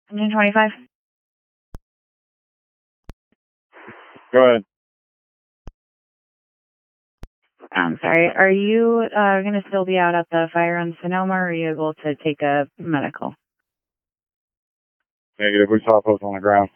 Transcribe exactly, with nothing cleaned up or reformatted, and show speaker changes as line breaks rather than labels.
Engine twenty-five.
Go ahead.
I'm sorry. Are you uh, going to still be out at the fire on Sonoma, or are you able to take a medical?
Negative. We saw folks on the ground.